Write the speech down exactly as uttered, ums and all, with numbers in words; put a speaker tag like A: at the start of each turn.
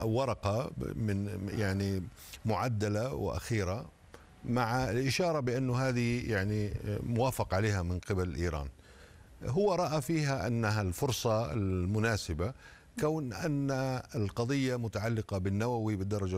A: ورقة من يعني معدلة وأخيرة مع الإشارة بأنه هذه يعني موافق عليها من قبل إيران. هو رأى فيها أنها الفرصة المناسبة، كون أن القضية متعلقة بالنووي بالدرجة